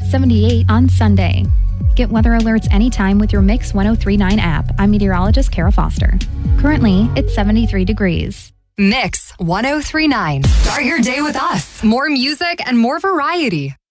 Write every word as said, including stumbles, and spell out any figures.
seventy-eight on Sunday. Get weather alerts anytime with your Mix ten thirty-nine app. I'm meteorologist Kara Foster. Currently, it's seventy-three degrees. Mix ten thirty-nine. Start your day with us. More music and more variety.